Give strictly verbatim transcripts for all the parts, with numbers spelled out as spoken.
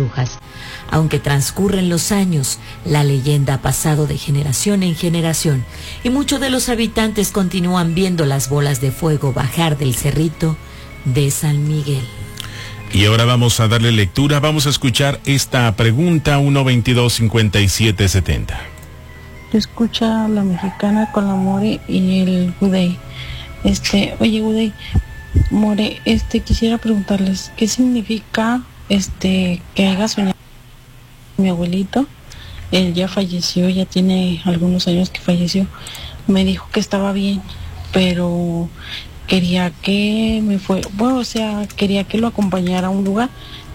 brujas. Aunque transcurren los años, la leyenda ha pasado de generación en generación y muchos de los habitantes continúan viendo las bolas de fuego bajar del cerrito de San Miguel. Y ahora vamos a darle lectura, vamos a escuchar esta pregunta uno veintidós cincuenta y siete setenta. Escucha la mexicana con la More y el Gudey. Este, oye Gudey, More, este, quisiera preguntarles, ¿qué significa este que haya soñado mi abuelito? Él ya falleció, ya tiene algunos años que falleció. Me dijo que estaba bien, pero quería que me fue, bueno, o sea, quería que lo acompañara a un lugar,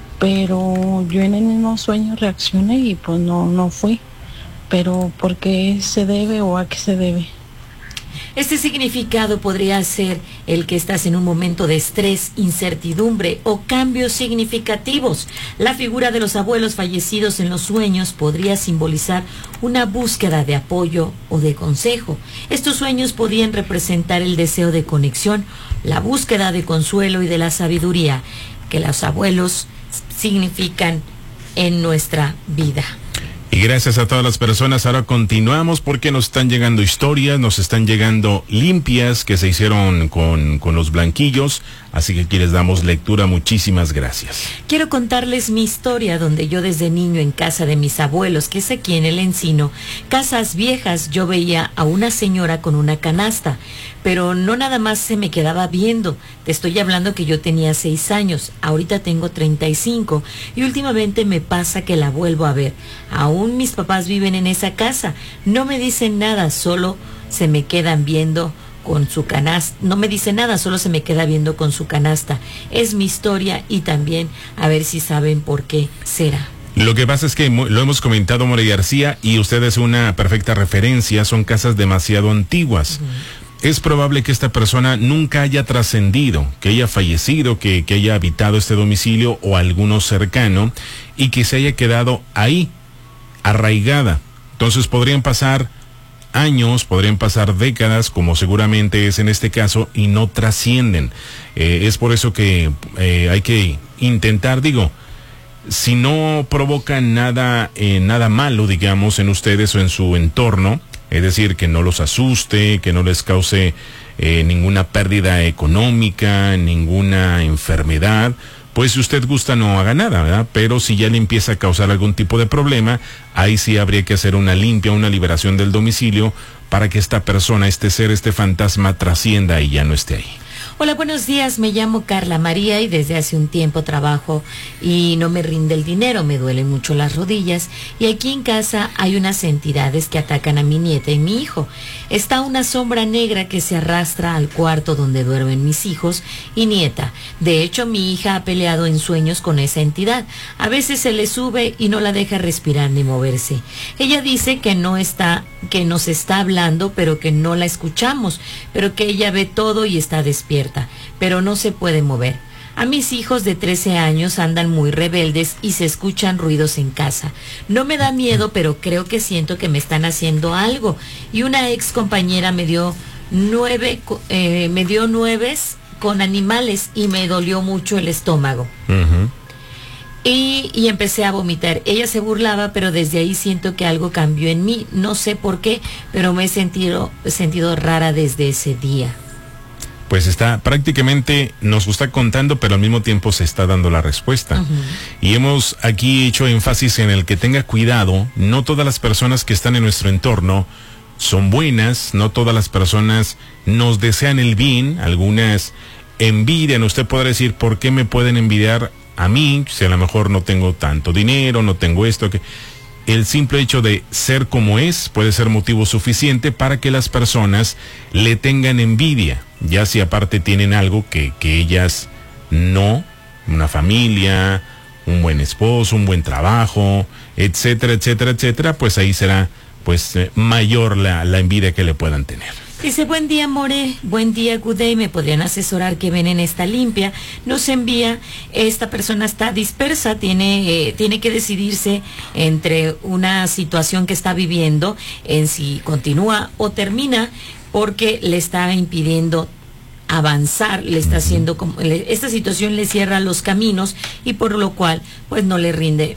pero yo en el mismo sueño reaccioné y pues no, no fui. Pero ¿por qué se debe o a qué se debe? Este significado podría ser el que estás en un momento de estrés, incertidumbre o cambios significativos. La figura de los abuelos fallecidos en los sueños podría simbolizar una búsqueda de apoyo o de consejo. Estos sueños podrían representar el deseo de conexión, la búsqueda de consuelo y de la sabiduría que los abuelos significan en nuestra vida. Y gracias a todas las personas, ahora continuamos porque nos están llegando historias, nos están llegando limpias que se hicieron con, con los blanquillos, así que aquí les damos lectura, muchísimas gracias. Quiero contarles mi historia donde yo desde niño en casa de mis abuelos, que es aquí en el Encino, casas viejas, yo veía a una señora con una canasta, pero no nada más se me quedaba viendo. Te estoy hablando que yo tenía seis años, ahorita tengo treinta y cinco y últimamente me pasa que la vuelvo a ver. Aún mis papás viven en esa casa, no me dicen nada, solo se me quedan viendo con su canasta, no me dice nada, solo se me queda viendo con su canasta. Es mi historia y también a ver si saben por qué será. Lo que pasa es que lo hemos comentado, More García, y usted es una perfecta referencia, son casas demasiado antiguas. Uh-huh. Es probable que esta persona nunca haya trascendido, que haya fallecido, que, que haya habitado este domicilio o alguno cercano y que se haya quedado ahí, arraigada. Entonces podrían pasar años, podrían pasar décadas, como seguramente es en este caso, y no trascienden. Eh, es por eso que eh, hay que intentar, digo, si no provocan nada, eh, nada malo, digamos, en ustedes o en su entorno, es decir, que no los asuste, que no les cause eh, ninguna pérdida económica, ninguna enfermedad, pues si usted gusta no haga nada, ¿verdad? Pero si ya le empieza a causar algún tipo de problema, ahí sí habría que hacer una limpia, una liberación del domicilio para que esta persona, este ser, este fantasma trascienda y ya no esté ahí. Hola, buenos días, me llamo Carla María y desde hace un tiempo trabajo y no me rinde el dinero, me duelen mucho las rodillas y aquí en casa hay unas entidades que atacan a mi nieta y mi hijo. Está una sombra negra que se arrastra al cuarto donde duermen mis hijos y nieta. De hecho, mi hija ha peleado en sueños con esa entidad. A veces se le sube y no la deja respirar ni moverse. Ella dice que no está, que nos está hablando, pero que no la escuchamos, pero que ella ve todo y está despierta, pero no se puede mover. A mis hijos de trece años andan muy rebeldes y se escuchan ruidos en casa. No me da miedo, pero creo que siento que me están haciendo algo. Y una ex compañera me dio nueve, eh, me dio nueves con animales y me dolió mucho el estómago. Uh-huh. Y, y empecé a vomitar. Ella se burlaba, pero desde ahí siento que algo cambió en mí. No sé por qué, pero me he sentido, sentido rara desde ese día. Pues está prácticamente, nos está contando, pero al mismo tiempo se está dando la respuesta. Uh-huh. Y hemos aquí hecho énfasis en el que tenga cuidado. No todas las personas que están en nuestro entorno son buenas, no todas las personas nos desean el bien, algunas envidian. Usted podrá decir, ¿por qué me pueden envidiar a mí? Si a lo mejor no tengo tanto dinero, no tengo esto, que... El simple hecho de ser como es puede ser motivo suficiente para que las personas le tengan envidia, ya si aparte tienen algo que, que ellas no, una familia, un buen esposo, un buen trabajo, etcétera, etcétera, etcétera, pues ahí será pues eh, mayor la, la envidia que le puedan tener. Dice, buen día, More, buen día, Good Day, me podrían asesorar que ven en esta limpia. Nos envía, esta persona está dispersa, tiene, eh, tiene que decidirse entre una situación que está viviendo, en si continúa o termina, porque le está impidiendo avanzar, le está haciendo como, le, esta situación le cierra los caminos y por lo cual pues no le rinde